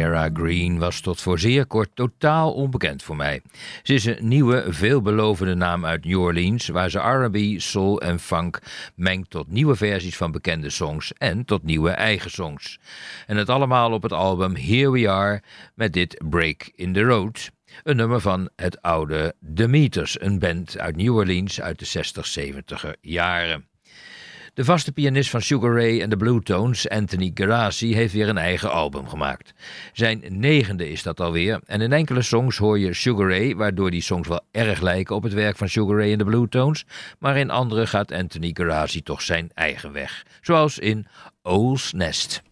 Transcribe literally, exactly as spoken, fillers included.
Shara Green was tot voor zeer kort totaal onbekend voor mij. Ze is een nieuwe, veelbelovende naam uit New Orleans, waar ze R en B, soul en funk mengt tot nieuwe versies van bekende songs en tot nieuwe eigen songs. En het allemaal op het album Here We Are met dit Break in the Road, een nummer van het oude The Meters, een band uit New Orleans uit de zestig, zeventiger jaren. De vaste pianist van Sugar Ray en de Bluetones, Anthony Geraci, heeft weer een eigen album gemaakt. Zijn negende is dat alweer en in enkele songs hoor je Sugar Ray, waardoor die songs wel erg lijken op het werk van Sugar Ray en de Bluetones, maar in andere gaat Anthony Geraci toch zijn eigen weg, zoals in Owl's Nest.